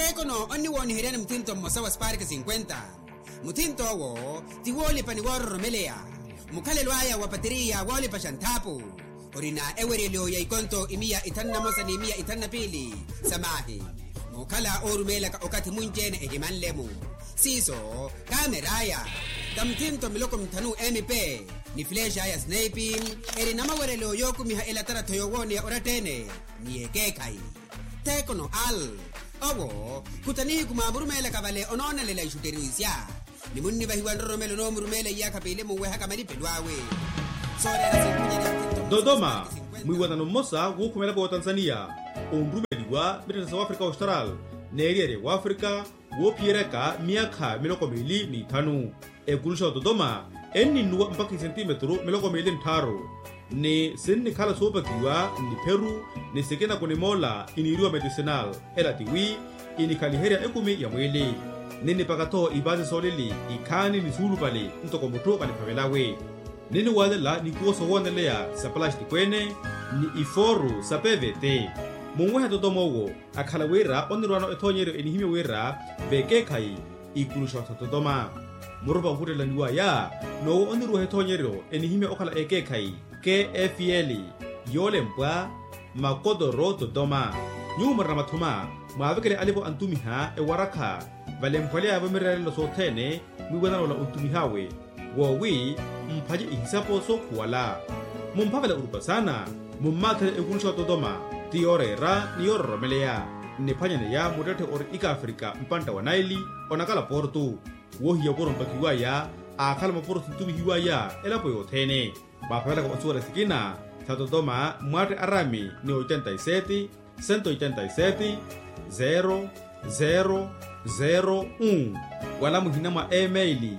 Tekono oni woni hirene mtinto mosawa spark 50. Mutinto wo ti woli pani warro melea. Mukale lwaya wa patiria woli pashantapu. Orina ewerelo ya ikonto imia itanna mosani imia itanna pili. Samahi. Mukala orumela ka okati munjene ejimanlemu. Siso kameraya. Tamtinto miloko mtanu MP. Ni flesha ya sniping. Eri namawerelo yoku miha elatara toyowoni ya oratene. Ni ekekai. Tekono al. Owo, kutani kumamurumela kabale onona lela ishuteruisya. Ni munni bahiwan romelo no murumela ya kapile muwe hakamali pelwawe. Dodoma, mwiwana nomosa wukumela kwa Tanzania. Onrumeliwa bita South Africa Austral. Neriere wa Afrika wo piereka miaka miloko mili ni tanu. Ekulusha Dodoma eni nuwa mpaki centimetro miloko mili ntaro. Ni sinni kala sopa kiwa ni Peru ni sekena kone mola iniriwa medicinal ela tiwi ini kaliheria ekumi ya mwili nini pakato ibazi solili ikani ni sulu pali ntoko mutoka ni pamelawe nini walela ni kuoso wanelea sa plastic kwene ni iforu sa PVT mungweha Dodomowo akalawera onirwano etonyero enihime wera veke kai ikulusha Dodoma muroba hurela niwa ya no onirwa etonyero enihime okala eke kai KFL yole mpwa makodoro Dodoma nyumara mathuma mwavekele alipo antumiha ewaraka vale mpwale avamirale lo sotene mwiwana lola untumihawe wowi mpaje ihisapo so kuwala mumpavela urupasana mummatele ekulusha Dodoma tiorera ni yororo melea nipanyane ya mudete ori ika Afrika mpanta wa Naili onakala portu wohi ya poro mpakiwa ya akala maporo sintumihiwa ya elapo yotene mapavela kwa masuwa sikina Dodoma mwate arami ni 87 187 0001 wala muhina ma emaili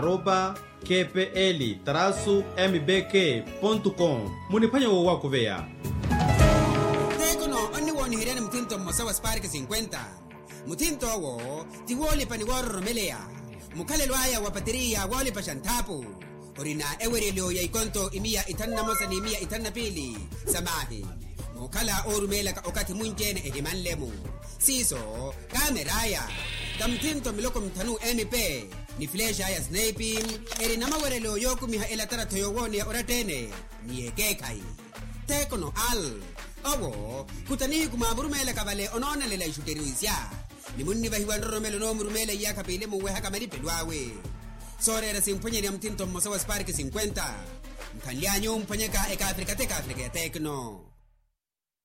@kpl-mbk.com munipanya wo wako vea. Tekono oni woni hirene mtinto mosawa spark 50. Mutinto wo ti woli pani warro melea. Mukale lwaya wa patiria woli pashantapu. Orina ewerelo ya ikonto imia itanna mosani imia itanna pili. Samahi. Mukala orumela ka okati munjene ejimanlemu. Siso kameraya. Tamtinto miloko mtanu MP. Ni flesha ya sniping. Eri namawerelo yoku miha elatara toyowoni ya oratene. Ni ekekai. Tekono al. Owo, kutani kumamurumela kabale onona lela ishuteruisya. Ni munni bahiwan romelo no murumela ya kapile muwe hakamali pelwawe. Sorera simponye ya mtinto mosawa spark 50. Mkanlianyo mpanyeka eka Afrika ya Tekno.